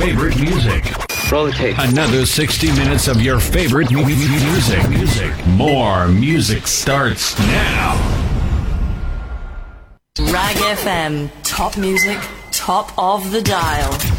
favorite music. Roll the tape. Another 60 minutes of your favorite music. More music starts now. Rag FM. Top music, top of the dial.